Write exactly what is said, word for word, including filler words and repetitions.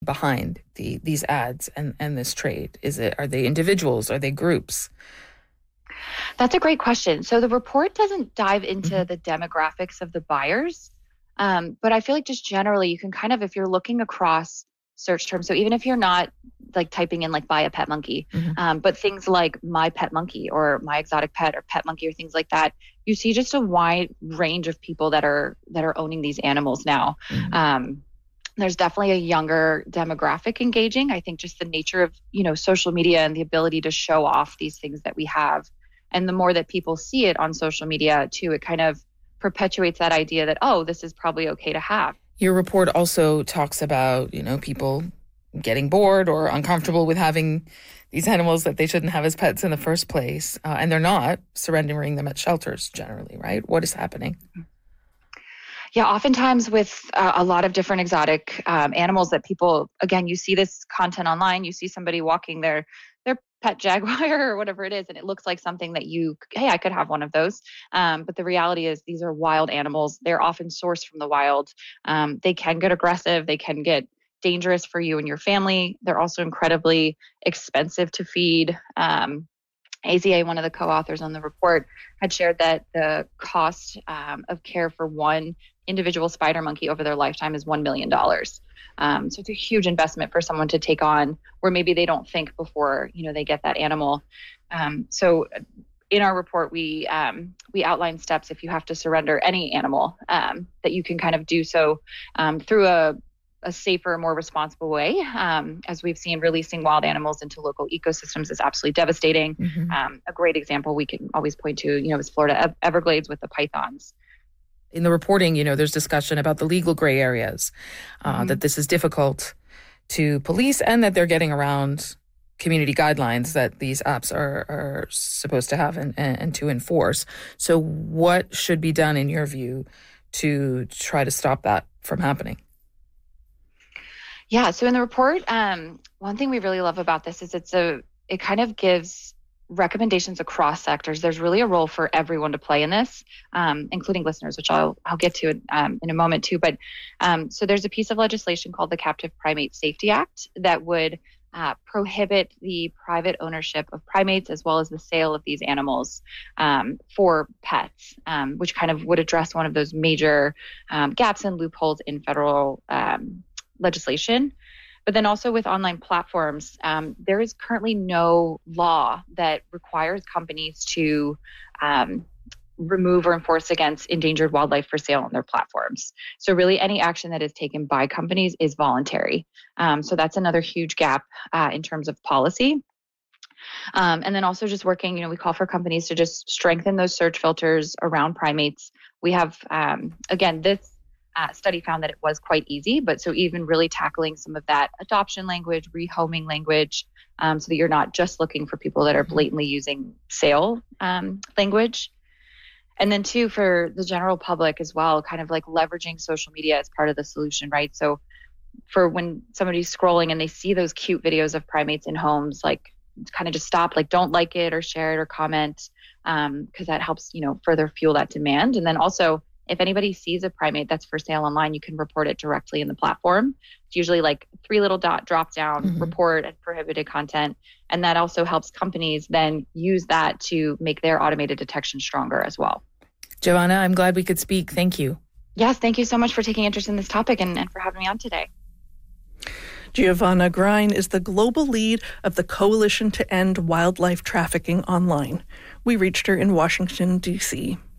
behind the these ads and, and this trade? Is it are they individuals? Are they groups? That's a great question. So the report doesn't dive into Mm-hmm. the demographics of the buyers, um, but I feel like just generally you can kind of, if you're looking across search terms, so even if you're not like typing in like buy a pet monkey, Mm-hmm. um, but things like my pet monkey or my exotic pet or pet monkey or things like that, you see just a wide range of people that are that are owning these animals now. Mm-hmm. Um, there's definitely a younger demographic engaging. I think just the nature of, you know, social media and the ability to show off these things that we have. And the more that people see it on social media too, it kind of perpetuates that idea that, oh, this is probably okay to have. Your report also talks about, you know, people getting bored or uncomfortable with having these animals that they shouldn't have as pets in the first place. Uh, and they're not surrendering them at shelters generally, right? What is happening? Yeah, oftentimes with uh, a lot of different exotic um, animals that people, again, you see this content online, you see somebody walking their their pet jaguar or whatever it is, and it looks like something that you, hey, I could have one of those. Um, but the reality is these are wild animals. They're often sourced from the wild. Um, they can get aggressive. They can get dangerous for you and your family. They're also incredibly expensive to feed. Um, A Z A, one of the co-authors on the report, had shared that the cost um, of care for one individual spider monkey over their lifetime is one million dollars. Um, so it's a huge investment for someone to take on where maybe they don't think before, you know, they get that animal. Um, so in our report, we um, we outline steps if you have to surrender any animal, um, that you can kind of do so um, through a a safer, more responsible way. Um, as we've seen, releasing wild animals into local ecosystems is absolutely devastating. Mm-hmm. Um, a great example we can always point to, you know, is Florida Everglades with the pythons. In the reporting, you know, there's discussion about the legal gray areas, uh, Mm-hmm. that this is difficult to police and that they're getting around community guidelines that these apps are, are supposed to have and, and, and to enforce. So what should be done in your view to try to stop that from happening? Yeah. So in the report, um, one thing we really love about this is it's a, it kind of gives recommendations across sectors. There's really a role for everyone to play in this, um, including listeners, which I'll I'll get to um, in a moment too. But um, so there's a piece of legislation called the Captive Primate Safety Act that would uh, prohibit the private ownership of primates as well as the sale of these animals um, for pets, um, which kind of would address one of those major um, gaps and loopholes in federal um, legislation. But then also with online platforms, um, there is currently no law that requires companies to um, remove or enforce against endangered wildlife for sale on their platforms. So really any action that is taken by companies is voluntary. Um, so that's another huge gap uh, in terms of policy. Um, and then also just working, you know, we call for companies to just strengthen those search filters around primates. We have, um, again, this Uh, study found that it was quite easy, but so even really tackling some of that adoption language, rehoming language, um, so that you're not just looking for people that are blatantly using sale um, language. And then two, for the general public as well, kind of like leveraging social media as part of the solution, right? So for when somebody's scrolling and they see those cute videos of primates in homes, like kind of just stop, like don't like it or share it or comment, um, because that helps, you know, further fuel that demand. And then also, if anybody sees a primate that's for sale online, you can report it directly in the platform. It's usually like three little dot drop down, mm-hmm. report and prohibited content. And that also helps companies then use that to make their automated detection stronger as well. Giovanna, I'm glad we could speak. Thank you. Yes, thank you so much for taking interest in this topic and, and for having me on today. Giovanna Grein is the global lead of the Coalition to End Wildlife Trafficking Online. We reached her in Washington, D C